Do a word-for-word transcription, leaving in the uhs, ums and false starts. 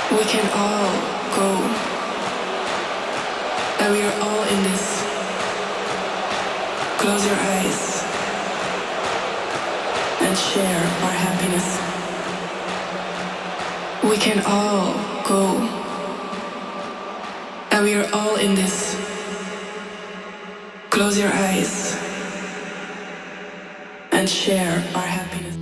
We can all go, and we are all in this. Close your eyes and share our happiness. We can all go, and we are all in this. Close your eyes and share our happiness.